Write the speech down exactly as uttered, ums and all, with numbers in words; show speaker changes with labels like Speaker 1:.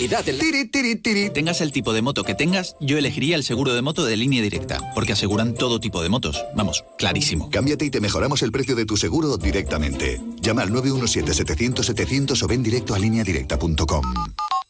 Speaker 1: tranquilidad en la...
Speaker 2: Tiri, tiri, tiri.
Speaker 3: Tengas el tipo de moto que tengas, yo elegiría el seguro de moto de Línea Directa, porque aseguran todo tipo de motos. Vamos, clarísimo.
Speaker 2: Cámbiate y te mejoramos el precio de tu seguro directamente. Llama al nueve uno siete, setecientos, setecientos o ven directo a línea directa punto com.